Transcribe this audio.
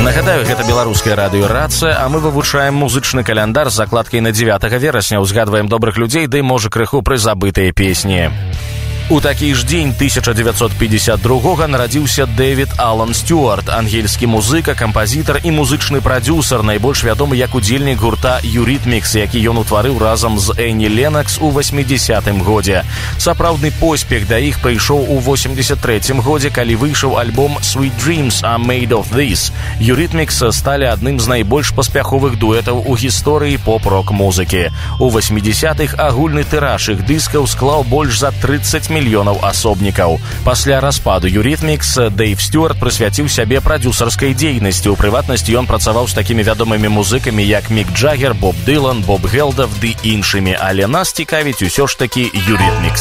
Нагадаю, гэта беларуская радыёрацыя, а мы вывучаем музычны каляндар з закладкай на 9 верасня, узгадваем добрых людзей, ды можа крыху прызабытыя песні. У такі ж дзень 1952 нарадзіўся Дэвід Алан Стюарт, ангельскі музыка, кампазітар і музычны прадзюсар, найбольш вядомы як удзельнік гурта «Юритмикс», які ён утварыў разам з Энні Ленакс у 80-м годзе. Сапраўдны поспех да іх прыйшоў у 83-м годзе, калі выйшаў альбом «Sweet Dreams Are Made of This». «Юритмикс» сталі адным з найбольш паспяховых дуэтаў у гісторыі поп-рок-музыкі. У 80-х агульны тыраж іх дыскаў склаў больш за 30 мільёнаў асобнікаў. Пасля распаду «Юритмикс» Дэйв Стюарт прысвяціў сябе прадзюсарскай дзейнасці. У прыватнасці ён працаваў з такімі вядомымі музыкамі, як Мік Джаггер, Боб Дылан, Боб Гелдов ды іншымі. Але нас цікавіць усё ж такі «Юритмикс».